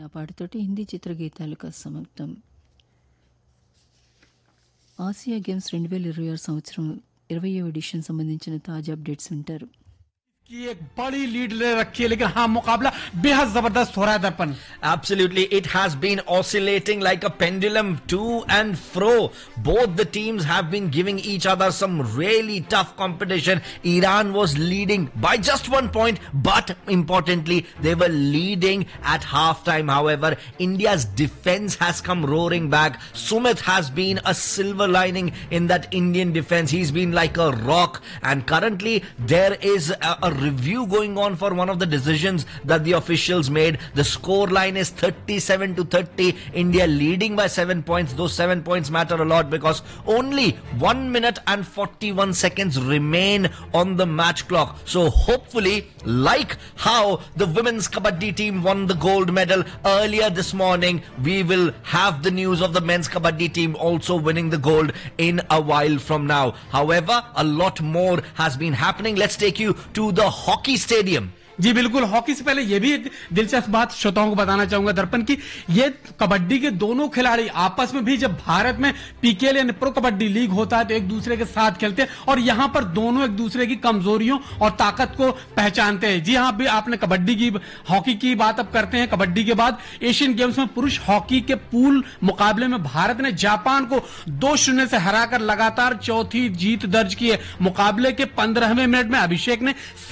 పాటతోటి హిందీ చిత్రగీతాలకు సమాప్తం. Asia games 2026 సంవత్సరం 20వ edition సంబంధించిన తాజా అప్డేట్స్ వింటారు. की एक बड़ी लीड ले रखी है, लेकिन हाँ मुकाबला बेहद जबरदस्त हो रहा है दर्पण. Absolutely, it has been oscillating like a pendulum to and fro. Both the teams have been giving each other some really tough competition. Iran was leading by just 1 point, but importantly, they were leading at halftime. However, India's defense has come roaring back. Sumit has been a silver lining in that Indian defense. He's been like a rock, and currently there is a review going on for one of the decisions that the officials made. The score line is 37-30. India leading by 7 points. Those 7 points matter a lot because only 1 minute and 41 seconds remain on the match clock. So hopefully, like how the women's kabaddi team won the gold medal earlier this morning, we will have the news of the men's kabaddi team also winning the gold in a while from now. However, a lot more has been happening. Let's take you to the hockey stadium. जी बिल्कुल. Hockey से पहले ये भी एक दिलचस्प बात श्रोताओं को बताना चाहूंगा दर्पण की, ये कबड्डी के दोनों खिलाड़ी आपस में भी जब भारत में पीकेएल यानी प्रो कबड्डी लीग होता है तो एक दूसरे के साथ खेलते हैं और यहाँ पर दोनों एक दूसरे की कमजोरियों और ताकत को पहचानते हैं. जी हाँ, अभी आपने कबड्डी की हॉकी की बात अब करते हैं. कबड्डी के बाद एशियन गेम्स में पुरुष हॉकी के पूल मुकाबले में भारत ने जापान को 2-0 से हराकर लगातार चौथी जीत दर्ज की है. मुकाबले के 15वें मिनट में अभिषेक ने